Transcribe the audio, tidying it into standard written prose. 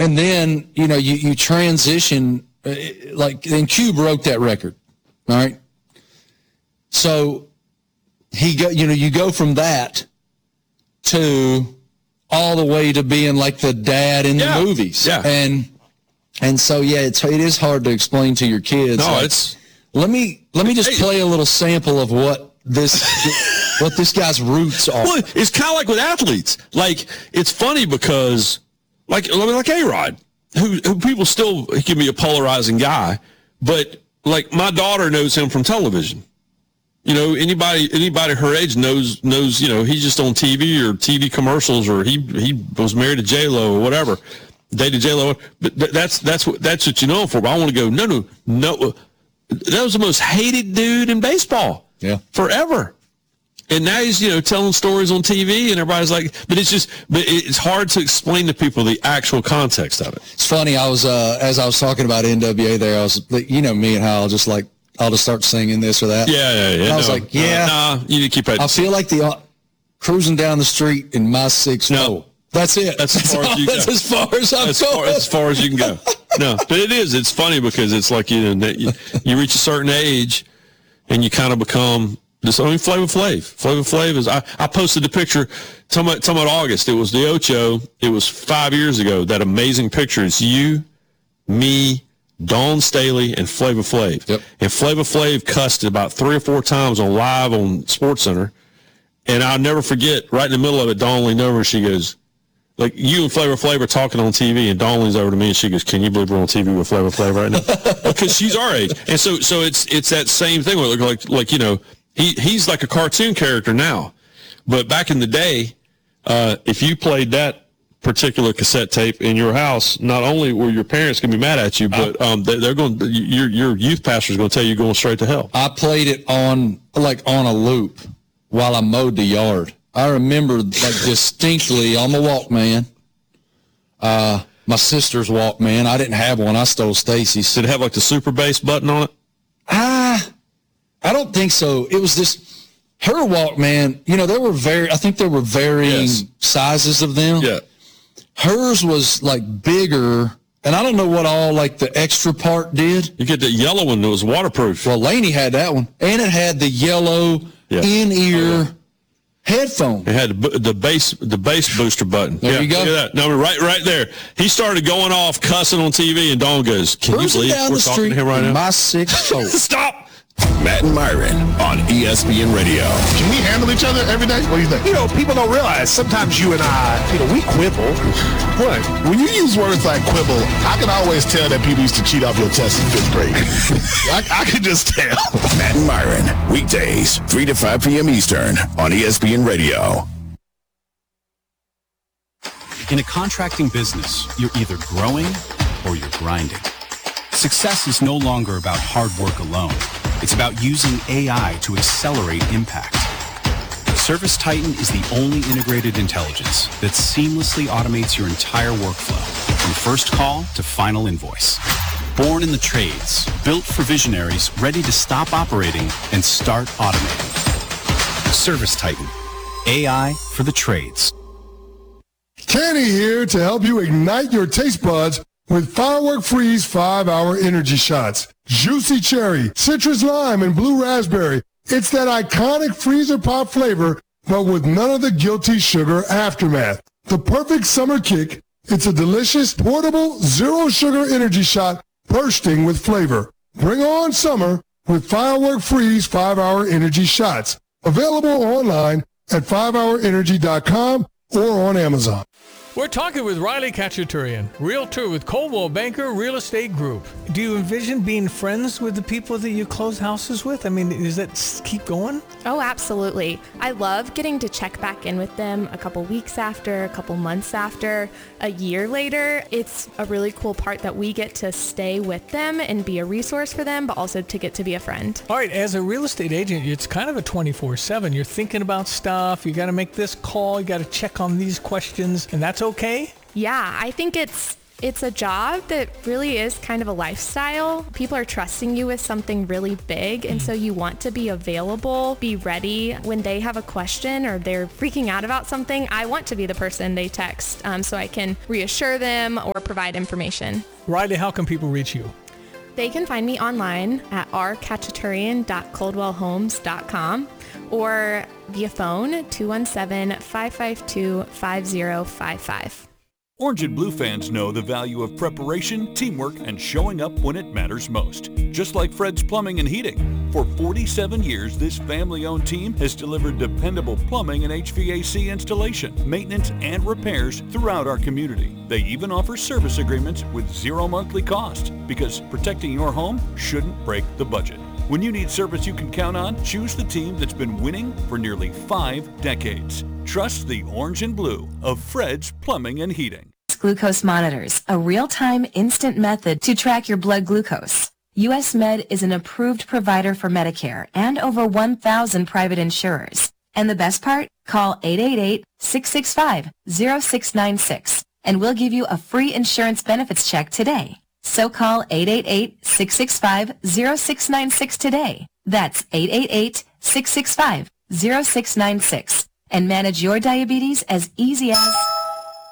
And then, you transition, and Q broke that record. All right. So you go from that to all the way to being like the dad in the movies. Yeah. And so, it is hard to explain to your kids. No, let me just play a little sample of what this guy's roots are. Well, it's kind of like with athletes. Like, it's funny because, like A-Rod, who people still, he can be a polarizing guy, but like my daughter knows him from television. Anybody her age knows, he's just on TV or TV commercials, or he was married to J-Lo or whatever, dated J-Lo. But that's what you know him for. But I want to go, no. That was the most hated dude in baseball. Yeah. Forever. And now he's, telling stories on TV, and everybody's like, but it's hard to explain to people the actual context of it. It's funny. I was, as I was talking about NWA there, I was, me and how I'll just start singing this or that. Yeah. I was like, you need to keep it. I feel like cruising down the street in my 6'4". No. That's it. That's as far as you go. That's as far as I'm going. As far as you can go. No, but it is. It's funny because it's like, you reach a certain age and you kind of become this. Flavor Flav. Flavor Flav is, I posted the picture, talking about August. It was the Ocho. It was 5 years ago. That amazing picture. It's you, me, Dawn Staley, and Flavor Flav. Yep. And Flavor Flav cussed about 3 or 4 times on SportsCenter. And I'll never forget, right in the middle of it, Dawn leaned over and she goes, like, you and Flavor Flav are talking on TV, and Dawn leans over to me and she goes, "Can you believe we're on TV with Flavor Flav right now?" Because she's our age, and so it's that same thing. Where like he's like a cartoon character now, but back in the day, if you played that particular cassette tape in your house, not only were your parents going to be mad at you, but they're going. Your youth pastor is going to tell you you're going straight to hell. I played it on a loop while I mowed the yard. I remember distinctly on the Walkman, my sister's Walkman. I didn't have one. I stole Stacy's. Did it have the super bass button on it? I don't think so. It was this, her Walkman, I think there were varying sizes of them. Yeah. Hers was bigger, and I don't know what all the extra part did. You get the yellow one that was waterproof. Well, Laney had that one, and it had the yellow in-ear headphone. It had the bass booster button. There you go. Look at that. No, right there. He started going off cussing on TV, and Dawn goes, "Can you believe we're talking to him right now?" My 6'4". Stop. Matt and Myron on ESPN Radio. Can we handle each other every day? What do you think? People don't realize sometimes you and I, we quibble. What? When you use words like quibble, I can always tell that people used to cheat off your test in 5th grade. I can just tell. Matt and Myron, weekdays, 3 to 5 p.m. Eastern on ESPN Radio. In a contracting business, you're either growing or you're grinding. Success is no longer about hard work alone. It's about using AI to accelerate impact. ServiceTitan is the only integrated intelligence that seamlessly automates your entire workflow, from first call to final invoice. Born in the trades, built for visionaries ready to stop operating and start automating. ServiceTitan, AI for the trades. Kenny here to help you ignite your taste buds with Firework Freeze 5-Hour Energy Shots. Juicy cherry, citrus lime, and blue raspberry. It's that iconic freezer pop flavor, but with none of the guilty sugar aftermath. The perfect summer kick. It's a delicious, portable, zero-sugar energy shot bursting with flavor. Bring on summer with Firework Freeze 5-Hour Energy Shots. Available online at 5hourenergy.com or on Amazon. We're talking with Riley Khachaturian, realtor with Coldwell Banker Real Estate Group. Do you envision being friends with the people that you close houses with? I mean, does that keep going? Oh, absolutely. I love getting to check back in with them a couple weeks after, a couple months after, a year later. It's a really cool part that we get to stay with them and be a resource for them, but also to get to be a friend. All right, as a real estate agent, it's kind of a 24/7. You're thinking about stuff. You got to make this call. You got to check on these questions, and that's okay? Yeah, I think it's It's a job that really is kind of a lifestyle. People are trusting you with something really big, and so you want to be available, be ready when they have a question or they're freaking out about something. I want to be the person they text so I can reassure them or provide information. Riley, how can people reach you? They can find me online at rkhatchaturian.coldwellhomes.com or via phone 217-552-5055. Orange and Blue fans know the value of preparation, teamwork, and showing up when it matters most. Just like Fred's Plumbing and Heating. For 47 years, this family-owned team has delivered dependable plumbing and HVAC installation, maintenance, and repairs throughout our community. They even offer service agreements with zero monthly cost, because protecting your home shouldn't break the budget. When you need service you can count on, choose the team that's been winning for nearly 5 decades. Trust the Orange and Blue of Fred's Plumbing and Heating. Glucose monitors, a real-time instant method to track your blood glucose. US Med is an approved provider for Medicare and over 1,000 private insurers. And the best part? Call 888-665-0696 and we'll give you a free insurance benefits check today. So call 888-665-0696 today. That's 888-665-0696 and manage your diabetes as easy as